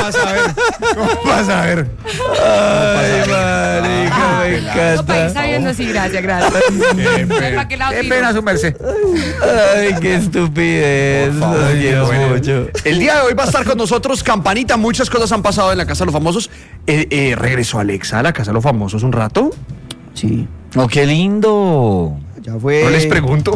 vas a ver? ¿Cómo vas a ver? Ay, marica, me encanta. No, para ir sabiendo, sí, gracias. ¿Para qué lado Qué tiro? pena su merced. Ay, qué estupidez. Por favor, Los quiero bueno. mucho. El día de hoy va a estar con nosotros Campanita. Muchas cosas han pasado en la Casa de los Famosos. Regresó Alexa a la Casa de los Famosos un rato. Sí, Oh, qué lindo. ya fue. No les pregunto.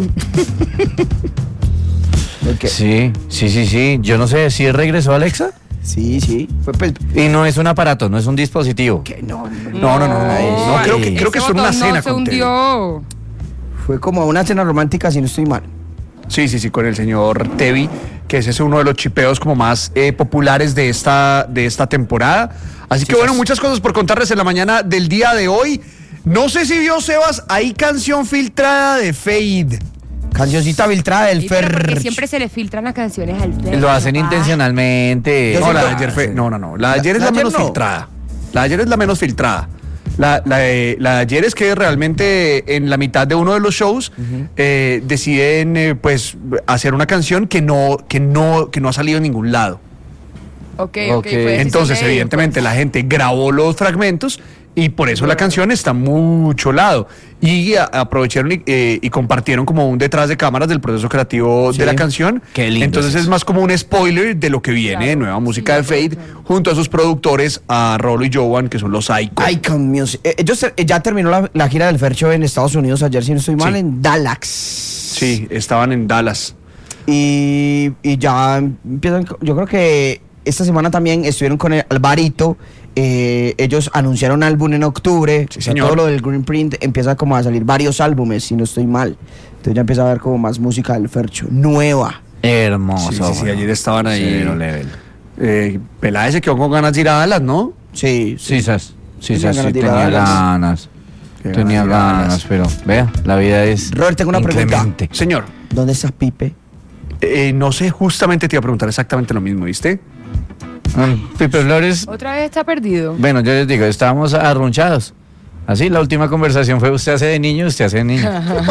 Ok. Sí. Yo no sé si regresó Alexa. Sí. Fue pues. Y no es un aparato, no es un dispositivo. Que no. No, creo que ese son una botón cena no se con Teo. hundió. Fue como una cena romántica, si no estoy mal. Sí, con el señor Tevi, que ese es uno de los chipeos como más populares de esta temporada. Así que bueno, muchas cosas por contarles en la mañana del día de hoy. No sé si vio, Sebas, hay canción filtrada de Fade. Cancioncita filtrada del Sí, pero porque Fercho. siempre se le filtran las canciones al Fer. Lo hacen papá. intencionalmente. Yo No, la de siento- ayer fue. No. La de ayer es la la ayer menos no. filtrada. La de ayer es la menos filtrada. La de ayer es que realmente en la mitad de uno de los shows deciden pues hacer una canción que no ha salido en ningún lado. Ok. Ok. Pues, Entonces, sí se me dio, evidentemente, la gente grabó los fragmentos y por eso la canción está mucho lado. Y aprovecharon y compartieron como un detrás de cámaras del proceso creativo de la canción. Qué lindo Entonces es es eso. más como un spoiler de lo que viene de nueva música de Fade, junto a sus productores, a Rolo y Jovan, que son los Icon. Icon Music. Ellos ya terminó la gira del Fercho en Estados Unidos ayer, si no estoy mal, Sí. en Dallas. Sí, estaban en Dallas. Y ya empiezan. Yo creo que esta semana también estuvieron con el Alvarito. Ellos anunciaron álbum en octubre. Sí, O sea, señor. todo lo del Green Print empieza como a salir varios álbumes, si no estoy mal. Entonces ya empieza a ver como más música del Fercho, nueva. Hermoso. Sí, ayer estaban ahí. Cero level. Peláez se quedó con ganas de ir a Dallas, ¿no? Sí. Sí, Tenía ganas de ir a tenía Dallas. ganas. Qué Tenía ganas de ir a ganas, pero vea, la vida es Robert, tengo una pregunta. inclemente. Señor, ¿Dónde está Pipe? no sé, justamente te iba a preguntar exactamente lo mismo, ¿viste? Pipe Flores, Otra vez está perdido. bueno, yo les digo, estábamos arrunchados. Así, la última conversación fue usted hace de niño, usted hace de niño.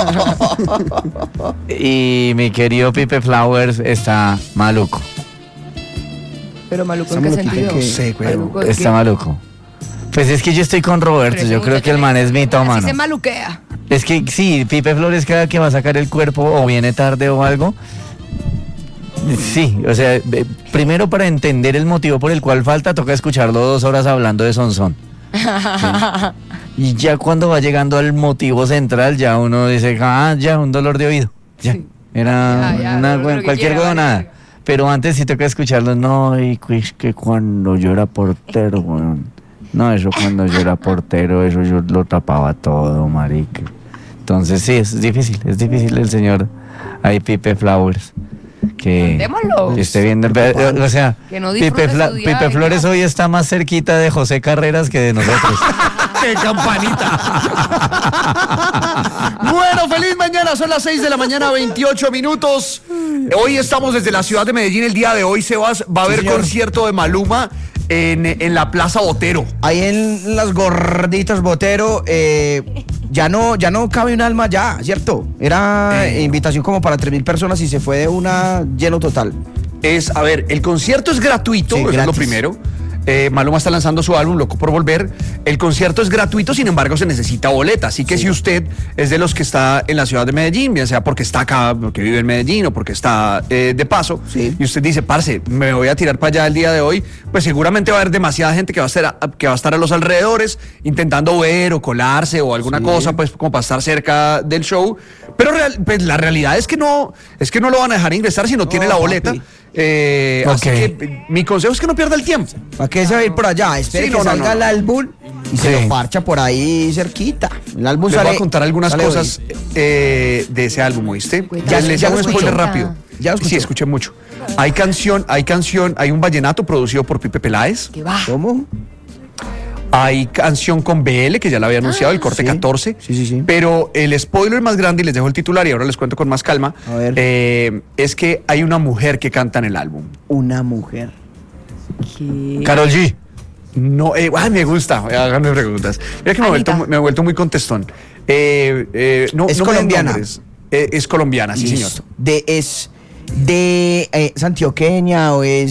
Y mi querido Pipe Flowers está maluco. Pero maluco, ¿en Está qué maluquito, sentido? ¿qué? Sí, güey. Maluco, ¿de Está qué? maluco. Pues es que yo estoy con Roberto, Pero ese yo creo muchacho que el man es Así mitómano. se maluquea. Es que sí, Pipe Flores cada que va a sacar el cuerpo o viene tarde o algo. Sí, o sea, primero para entender el motivo por el cual falta, toca escucharlo 2 horas hablando de Sonsón. Sí. Y ya cuando va llegando al motivo central, ya uno dice, ya, un dolor de oído. Ya, Sí. era Ya, una, lo que cualquier quiera, huevonada. vale. Pero antes sí toca escucharlo, no, y es que cuando yo era portero, weón. No, eso cuando yo era portero, eso yo lo tapaba todo, marica. Entonces sí, es difícil el señor ahí Pipe Flowers. Que Mandémoslo. esté viendo, o sea, Que no disfrute su día Pipe de Flores vida. hoy está más cerquita de José Carreras que de nosotros. ¡Qué campanita! Bueno, feliz mañana, son las 6 de la mañana, 28 minutos. Hoy estamos desde la ciudad de Medellín. El día de hoy, Sebas, va a haber señor. concierto de Maluma en la Plaza Botero. Ahí en las gorditas Botero, ya no cabe un alma ya, ¿cierto? Era invitación como para 3.000 personas y se fue de una lleno total. A ver, el concierto es gratuito, Sí, eso es lo gratis. primero. Maluma está lanzando su álbum Loco por Volver. El concierto es gratuito, sin embargo se necesita boleta. Así que si usted es de los que está en la ciudad de Medellín, bien sea porque está acá, porque vive en Medellín o porque está de paso, Sí. y usted dice, parce, me voy a tirar para allá el día de hoy, pues seguramente va a haber demasiada gente que va a estar a los alrededores intentando ver o colarse o alguna cosa, pues como para estar cerca del show. Pero pues, la realidad es que no lo van a dejar ingresar si no tiene la boleta. papi. Así que mi consejo es que no pierda el tiempo. ¿Para qué se va a ir por allá? Espere Sí, que no, salga no. el álbum y se Sí. lo parcha por ahí cerquita. El álbum Les sale. voy a contar algunas sale cosas de ese álbum, ¿oíste? Ya- Les ya hago lo un spoiler escuchó. rápido. Ya lo escuchó. Sí, escuché mucho. Hay un vallenato producido por Pipe Peláez. Que va. hoy. ¿Cómo? Hay canción con BL, que ya la había anunciado, el corte sí. 14. Sí. Pero el spoiler más grande, y les dejo el titular y ahora les cuento con más calma, A ver. es que hay una mujer que canta en el álbum. Una mujer. ¿Qué? Karol G. No, me gusta, háganme preguntas. Mira que Anita. me he vuelto muy contestón. No, Es no me dan colombiana. nombres. Es colombiana, sí, señor. Listo. ¿Es de antioqueña o es